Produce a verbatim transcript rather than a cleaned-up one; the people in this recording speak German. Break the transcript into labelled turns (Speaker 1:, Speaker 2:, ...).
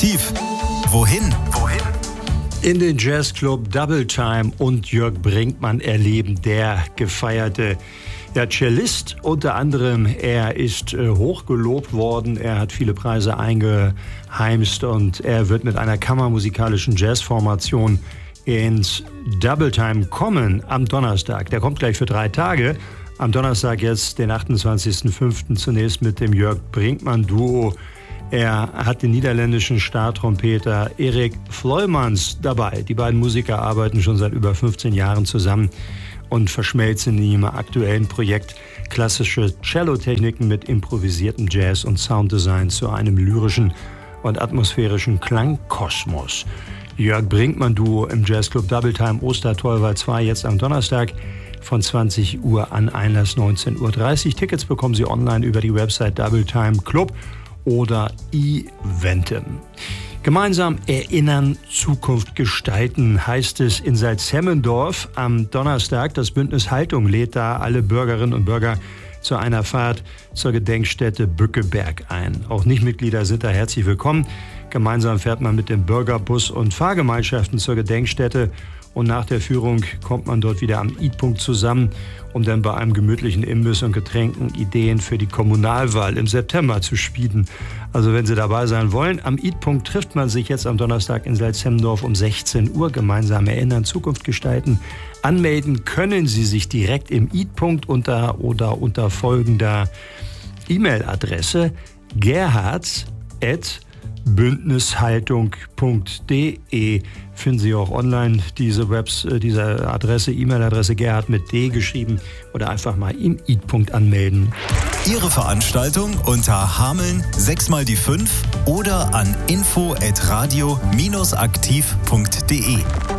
Speaker 1: Aktiv. Wohin? Wohin?
Speaker 2: In den Jazzclub Double Time und Jörg Brinkmann erleben, der gefeierte ja, Cellist unter anderem. Er ist äh, hochgelobt worden, er hat viele Preise eingeheimst und er wird mit einer kammermusikalischen Jazzformation ins Double Time kommen am Donnerstag. Der kommt gleich für drei Tage. Am Donnerstag jetzt, den achtundzwanzigsten fünften zunächst mit dem Jörg Brinkmann Duo. Er hat den niederländischen Startrompeter Erik Floymans dabei. Die beiden Musiker arbeiten schon seit über fünfzehn Jahren zusammen und verschmelzen in ihrem aktuellen Projekt klassische Cellotechniken mit improvisiertem Jazz und Sounddesign zu einem lyrischen und atmosphärischen Klangkosmos. Jörg Brinkmann Duo im Jazzclub Double Time Ostertorwald zwei jetzt am Donnerstag von zwanzig Uhr an, Einlass neunzehn Uhr dreißig. Tickets bekommen Sie online über die Website Double Time Club oder Eventim. Gemeinsam erinnern, Zukunft gestalten, heißt es in Salzhemmendorf am Donnerstag. Das Bündnis Haltung lädt da alle Bürgerinnen und Bürger zu einer Fahrt zur Gedenkstätte Bückeberg ein. Auch Nichtmitglieder sind da herzlich willkommen. Gemeinsam fährt man mit dem Bürgerbus und Fahrgemeinschaften zur Gedenkstätte und nach der Führung kommt man dort wieder am Eatpunkt zusammen, um dann bei einem gemütlichen Imbiss und Getränken Ideen für die Kommunalwahl im September zu schmieden. Also wenn Sie dabei sein wollen, am Eatpunkt trifft man sich jetzt am Donnerstag in Salzhemmendorf um sechzehn Uhr. Gemeinsam erinnern, Zukunft gestalten. Anmelden können Sie sich direkt im Eatpunkt unter oder unter folgender E-Mail-Adresse gerhards at bündnishaltung punkt de. Finden Sie auch online diese Webs, diese Adresse, E-Mail-Adresse Gerhard mit D geschrieben oder einfach mal im Eatpunkt anmelden.
Speaker 1: Ihre Veranstaltung unter Hameln sechs mal die fünf oder an info at radio aktiv punkt de.